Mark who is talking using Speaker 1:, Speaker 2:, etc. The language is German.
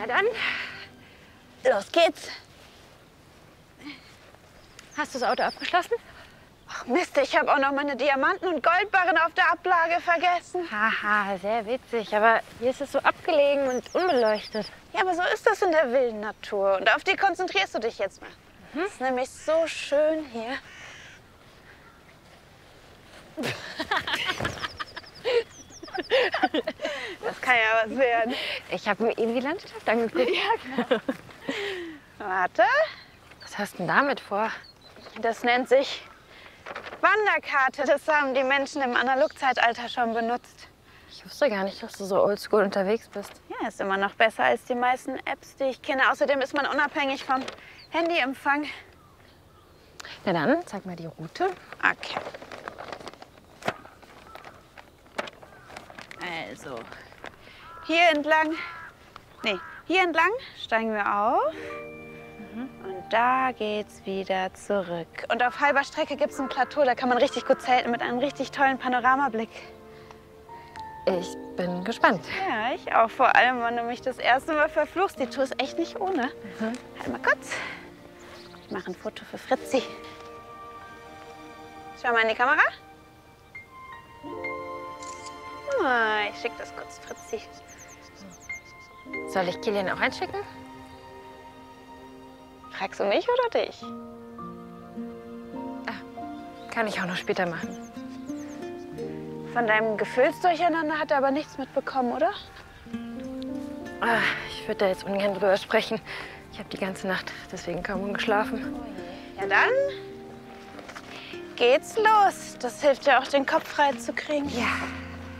Speaker 1: Na dann, los geht's. Hast du das Auto abgeschlossen?
Speaker 2: Ach Mist, ich habe auch noch meine Diamanten und Goldbarren auf der Ablage vergessen.
Speaker 1: Haha, sehr witzig. Aber hier ist es so abgelegen und unbeleuchtet.
Speaker 2: Ja, aber so ist das in der wilden Natur. Und auf die konzentrierst du dich jetzt mal. Es ist nämlich so schön hier. Das kann ja was werden.
Speaker 1: Ich habe mir eben die Landschaft angeguckt.
Speaker 2: Ja, klar. Warte,
Speaker 1: Was hast du denn damit vor?
Speaker 2: das nennt sich Wanderkarte. Das haben die Menschen im Analogzeitalter schon benutzt.
Speaker 1: Ich wusste gar nicht, dass du so oldschool unterwegs bist.
Speaker 2: Ja, ist immer noch besser als die meisten Apps, die ich kenne. Außerdem ist man unabhängig vom Handyempfang.
Speaker 1: Na dann, zeig mal die Route.
Speaker 2: Okay. Also, hier entlang steigen wir auf. Und da geht's wieder zurück. Und auf halber Strecke gibt's ein Plateau, da kann man richtig gut zelten mit einem richtig tollen Panoramablick.
Speaker 1: Ich bin gespannt.
Speaker 2: Ja, ich auch. Vor allem, wenn du mich das erste Mal verfluchst. Die Tour ist echt nicht ohne. Halt mal kurz. Ich mache ein Foto für Fritzi. Schau mal in die Kamera. Ich schicke das kurz Fritzi.
Speaker 1: Soll ich Kilian auch einschicken?
Speaker 2: Fragst du mich oder dich?
Speaker 1: Kann ich auch noch später machen.
Speaker 2: Von deinem Gefühlsdurcheinander hat er aber nichts mitbekommen, oder?
Speaker 1: Ich würde da jetzt ungern drüber sprechen. Ich habe die ganze Nacht deswegen kaum geschlafen.
Speaker 2: Ja, dann geht's los. Das hilft ja auch, den Kopf frei zu kriegen.
Speaker 1: Ja.